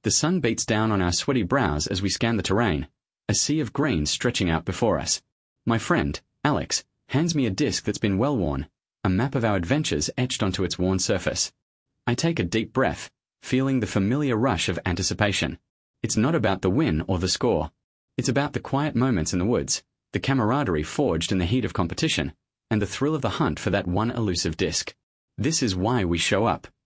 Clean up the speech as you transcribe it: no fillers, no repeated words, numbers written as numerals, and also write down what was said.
The sun beats down on our sweaty brows as we scan the terrain, a sea of green stretching out before us. My friend, Alex, hands me a disc that's been well worn, a map of our adventures etched onto its worn surface. I take a deep breath, feeling the familiar rush of anticipation. It's not about the win or the score. It's about the quiet moments in the woods, the camaraderie forged in the heat of competition, and the thrill of the hunt for that one elusive disc. This is why we show up.